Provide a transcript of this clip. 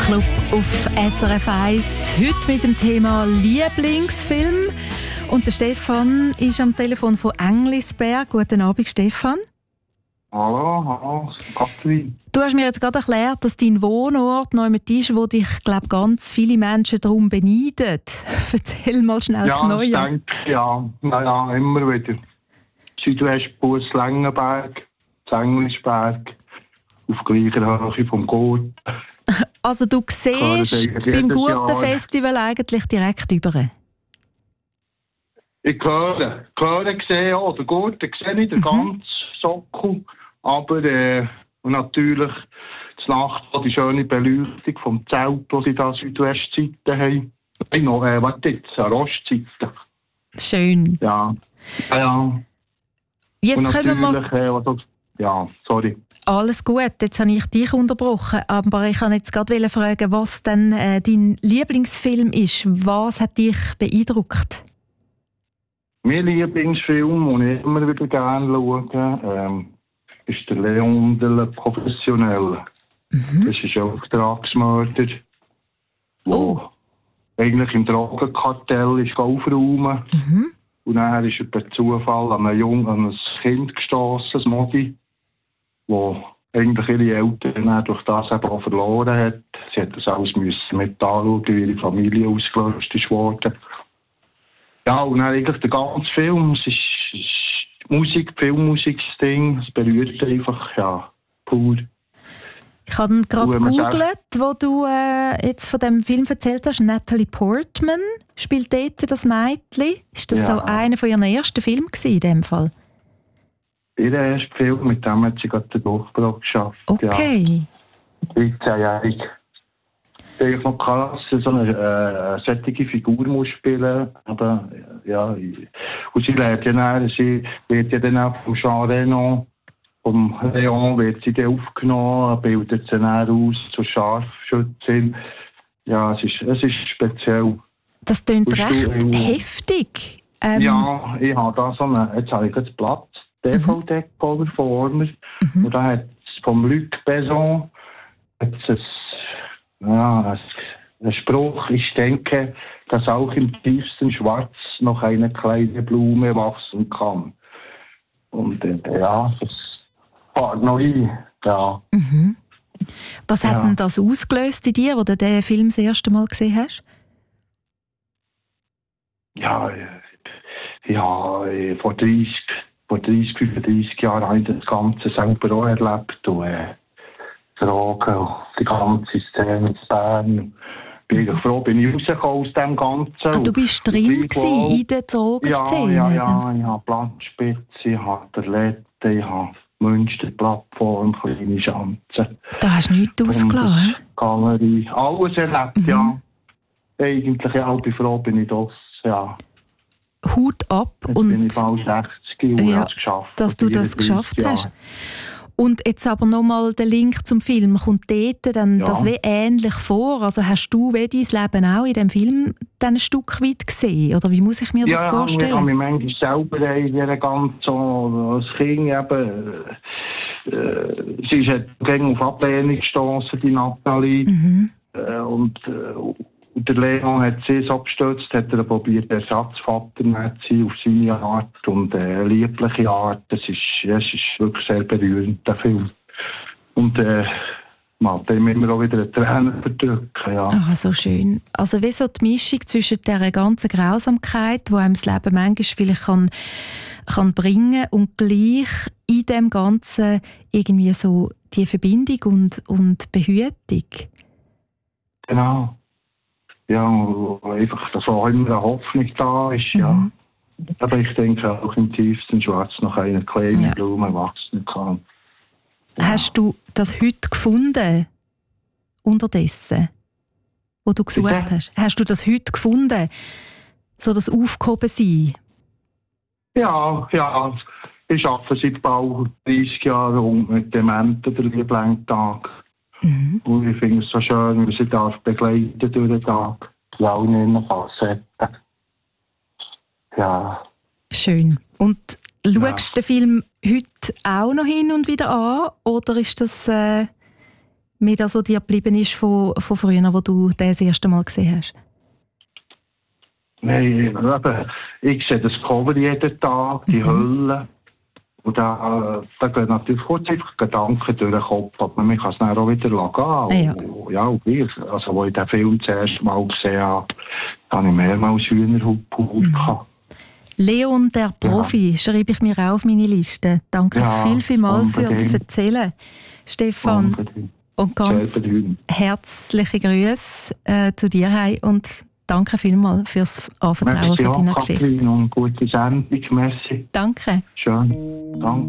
Club auf SRF 1. Heute mit dem Thema Lieblingsfilm. Und der Stefan ist am Telefon von Englisberg. Guten Abend, Stefan. Hallo, Katrin. Du hast mir jetzt gerade erklärt, dass dein Wohnort noch jemand ist, wo dich, glaube ganz viele Menschen darum beneiden. Erzähl mal schnell die Neue. Ja, ich denke, ja, immer wieder. Südwestbus Längenberg, Englisberg, auf gleicher Höhe vom Gurt. Also du siehst beim Gurtenfestival eigentlich direkt über. Ich höre gesehen, ja, der Gurten sehe ich, den ganzen Sockel, aber und natürlich die Nacht, die schöne Beleuchtung vom Zelt, das sie da Südwestseite haben. Eine Ostseite. Schön. Ja. Jetzt und kommen wir... Ja, sorry. Alles gut, jetzt habe ich dich unterbrochen, aber ich wollte jetzt gerade fragen, was denn dein Lieblingsfilm ist. Was hat dich beeindruckt? Mein Lieblingsfilm, den ich immer wieder gerne schaue, ist der Leon de la Professionnelle. Das ist ein Auftragsmörder, der eigentlich im Drogenkartell ist aufräumen. Und dann ist er per Zufall an ein Kind gestossen, ein Modi, wo eigentlich ihre Eltern durch das eben auch verloren hat. Sie hat das alles mit anschauen, wie ihre Familie ausgelöscht ist worden. Ja, und dann eigentlich der ganze Film, es ist Musik, Filmmusik, das Ding, es berührt einfach, ja, pur. Ich habe gerade gegoogelt, wo du jetzt von dem Film erzählt hast. Natalie Portman spielt dort das Mädchen. Ist das so einer von ihren ersten Filmen in dem Fall? Ihr erster Film, mit dem hat sie gerade den Durchbruch geschafft. Okay. Ja. 13-jährig. Ich noch krass, so eine solche Figur muss spielen. Aber ja, und sie lernt ja dann, sie wird ja dann auch vom Jean Reno, vom Leon wird sie dann aufgenommen, bildet sie dann aus zur Scharfschützin. Ja, es ist speziell. Das klingt recht heftig. Ja, ich habe da so eine, jetzt habe ich das Blatt, DVD-Cover vor mir. Und da hat es vom Luc Besson ein Spruch, ich denke, dass auch im tiefsten Schwarz noch eine kleine Blume wachsen kann. Und das fährt noch ein. Ja. Was hat denn das ausgelöst in dir, wo du den Film das erste Mal gesehen hast? Ja, vor 30, 35 Jahren habe ich das Ganze selber auch erlebt. Und, Drogen, die ganze Szene in Bern. Bin ich froh, bin ich rausgekommen aus dem Ganzen. Du bist drin in der Drogenszene? Ja, ich habe Blattspitze, ich habe Terlette, ich habe Münsterplattform, kleine Schanzen. Da hast du nichts ausgelassen? Galerie, alles erlebt, ja. Eigentlich, ja, ich bin froh, bin ich das, ja. Hut ab. Jetzt und bin ich bald 60 und habe es geschafft. Dass du das geschafft hast. Und jetzt aber nochmal der Link zum Film. Kommt dort dann das wie ähnlich vor? Also hast du wie dein Leben auch in dem Film dann ein Stück weit gesehen? Oder wie muss ich mir das vorstellen? Ja, ich habe mich manchmal selber in dieser ganzen, als Kind eben, sie ist auf Ablehnung gestossen, die Nathalie. Und der Leon hat sie so gestützt, hat er probiert, Ersatzvater zu sein auf seine Art und liebliche Art. Es ist wirklich sehr berührend, der Film. Und man hat ihm immer auch wieder eine Träne verdrücken. Ja. Ach, so schön. Also wie so die Mischung zwischen dieser ganzen Grausamkeit, die einem das Leben manchmal vielleicht kann bringen und gleich in dem Ganzen irgendwie so die Verbindung und Behütung. Genau. Ja, einfach, dass auch immer eine Hoffnung da ist, ja. Aber ich denke auch im tiefsten Schwarz noch eine kleine Blume wachsen kann. Ja. Hast du das heute gefunden, unterdessen, wo du gesucht hast? Hast du das heute gefunden, so das Aufgehobensein? Ja. Ich arbeite seit bald 30 Jahren mit Dementen der Lieblingstag. Und ich finde es so schön, wie sie darf begleiten durch den Tag. Laune in Facetten. Ja. Schön. Und schaust du den Film heute auch noch hin und wieder an? Oder ist das Mehr das, was dir geblieben ist von früher, wo du das erste Mal gesehen hast? Nein, eben, ich sehe das Cover jeden Tag, die Hölle. Und da gehen natürlich kurz einfach Gedanken durch den Kopf, aber man kann es dann auch wieder gehen. Ja, und gleich. Also, als ich den Film das erste Mal gesehen habe, habe ich mehrmals Hühnerhaut gehabt. Leon, der Profi, schreibe ich mir auch auf meine Liste. Danke vielmals fürs Erzählen, Stefan. Unbedingt. Und ganz herzliche Grüße zu dir heim und danke vielmals fürs Anvertrauen von deiner Geschichte. Und gute Sendung, merci. Danke. Schön, danke.